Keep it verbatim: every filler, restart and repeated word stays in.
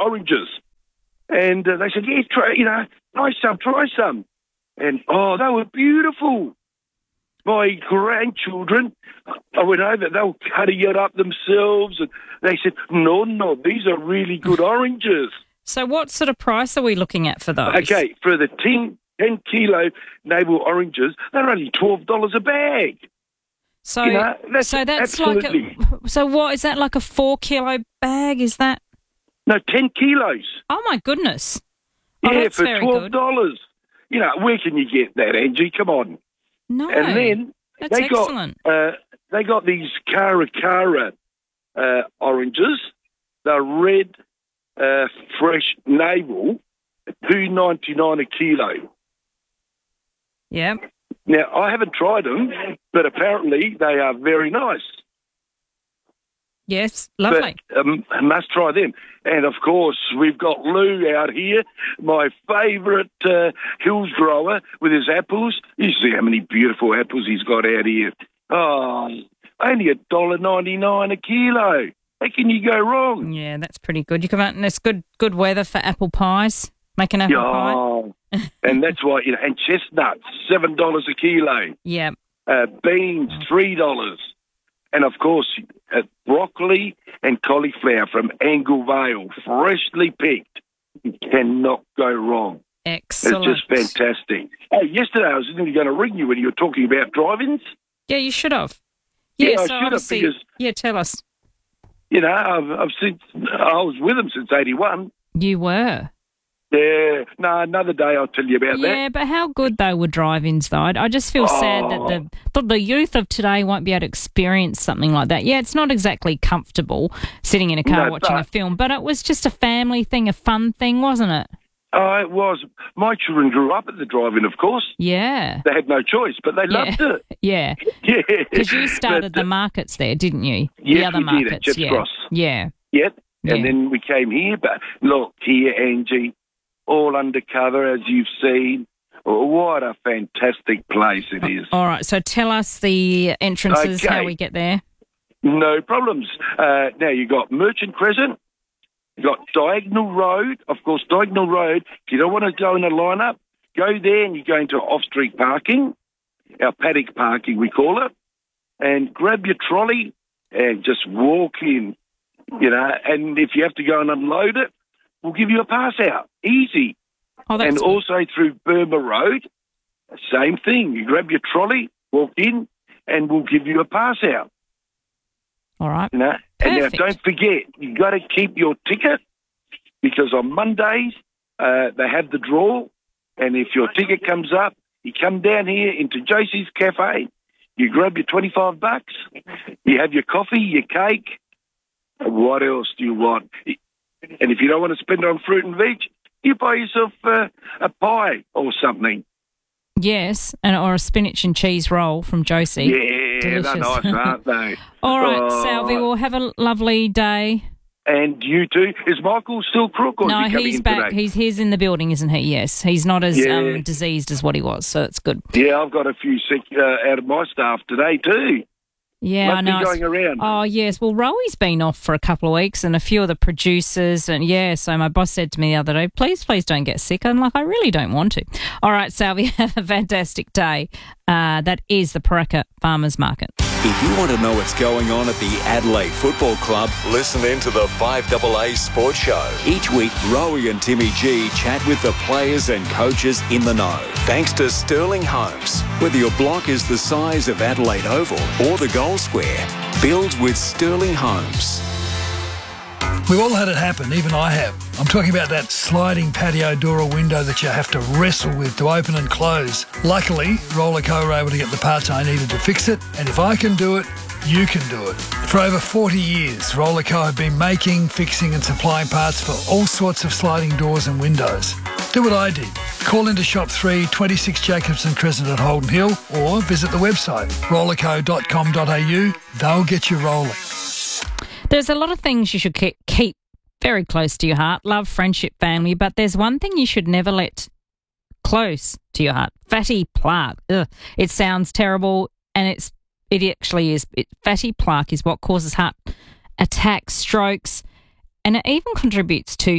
oranges. And uh, they said, yeah, try, you know, try some, try some. And, oh, they were beautiful. My grandchildren, I went over, they were cutting it up themselves. And they said, no, no, these are really good oranges. So what sort of price are we looking at for those? Okay, for the ten, ten kilo navel oranges, they're only twelve dollars a bag. So, you know, that's so that's absolutely... like a, so what, is that like a four kilo bag, is that? No, ten kilos. Oh, my goodness. Oh, yeah, that's for very twelve dollars. good. You know, where can you get that, Angie? Come on. No, and then that's they excellent. Got, uh, they got these Cara Cara uh, oranges. They're red, uh, fresh navel, two ninety nine a kilo. Yeah. Now, I haven't tried them, but apparently they are very nice. Yes, lovely. But, um, I must try them. And, of course, we've got Lou out here, my favourite uh, hills grower with his apples. You see how many beautiful apples he's got out here. Oh, only one dollar ninety-nine a kilo. How can you go wrong? Yeah, that's pretty good. You come out and it's good good weather for apple pies. Make an apple oh, pie. And that's why, you know, and chestnuts, seven dollars a kilo. Yeah. Uh, beans, three dollars. And, of course, uh, broccoli and cauliflower from Angle Vale, freshly picked. You cannot go wrong. Excellent. It's just fantastic. Hey, yesterday I was going to ring you when you were talking about drive-ins. Yeah, you should have. Yeah, yeah so I should have obviously, because, yeah, tell us. You know, I've, I've since, I was with them since eighty-one. You were? Yeah. No, another day I'll tell you about yeah, that. Yeah, but how good, though, were drive-ins, though? I just feel oh. sad that the, that the youth of today won't be able to experience something like that. Yeah, it's not exactly comfortable sitting in a car no, watching but, a film, but it was just a family thing, a fun thing, wasn't it? Oh, it was. My children grew up at the drive-in, of course. Yeah. They had no choice, but they yeah. loved it. Yeah. Yeah. Because you started but, the markets there, didn't you? Yes, the other we markets. did at Chips yeah. Cross. Yeah. Yep. Yeah. And then we came here, but look, here, Angie, all undercover, as you've seen. Oh, what a fantastic place it is. All right, so tell us the entrances, okay. how we get there. No problems. Uh, now, you got Merchant Crescent, you got Diagonal Road. Of course, Diagonal Road, if you don't want to go in a lineup, go there and you go into off-street parking, our paddock parking, we call it, and grab your trolley and just walk in, you know, and if you have to go and unload it, we'll give you a pass out. Easy. Oh, that's and good. also through Burma Road, same thing. You grab your trolley, walk in, and we'll give you a pass out. All right. You know? And now, Perfect. don't forget, you got to keep your ticket because on Mondays uh, they have the draw, and if your ticket comes up, you come down here into Josie's Cafe, you grab your twenty-five bucks, you have your coffee, your cake. What else do you want? And if you don't want to spend it on fruit and veg, you buy yourself uh, a pie or something. Yes, and or a spinach and cheese roll from Josie. Yeah, Delicious. they're nice, aren't they? All right, oh. Salvi, well, have a lovely day. And you too. Is Michael still crook or no, is he coming he's in back. today? He's he's in the building, isn't he? Yes, he's not as Yeah. um, diseased as what he was, so it's good. Yeah, I've got a few sick uh, out of my staff today too. Yeah, Must I know. be going around. Oh, yes. Well, Roey's been off for a couple of weeks and a few of the producers. And, yeah, so my boss said to me the other day, please, please don't get sick. I'm like, I really don't want to. All right, Salvi, have a fantastic day. Uh, that is the Paraka Farmers Market. If you want to know what's going on at the Adelaide Football Club, listen in to the five A A Sports Show. Each week, Rowie and Timmy G chat with the players and coaches in the know. Thanks to Sterling Homes. Whether your block is the size of Adelaide Oval or the goal square, build with Sterling Homes. We've all had it happen, even I have. I'm talking about that sliding patio door or window that you have to wrestle with to open and close. Luckily, Rollerco were able to get the parts I needed to fix it, and if I can do it, you can do it. For over forty years, Rollerco have been making, fixing and supplying parts for all sorts of sliding doors and windows. Do what I did. Call into Shop three, twenty-six Jacobson Crescent at Holden Hill, or visit the website rollerco dot com dot a u. They'll get you rolling. There's a lot of things you should ke- keep very close to your heart. Love, friendship, family. But there's one thing you should never let close to your heart. Fatty plaque. Ugh. It sounds terrible, and it's it actually is. It, fatty plaque is what causes heart attacks, strokes, and it even contributes to